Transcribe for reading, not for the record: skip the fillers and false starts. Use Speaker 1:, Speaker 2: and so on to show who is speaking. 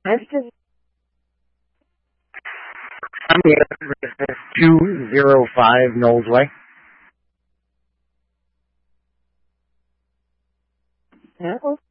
Speaker 1: I'm just,
Speaker 2: I'm here. 205 Knowles Way.
Speaker 1: that was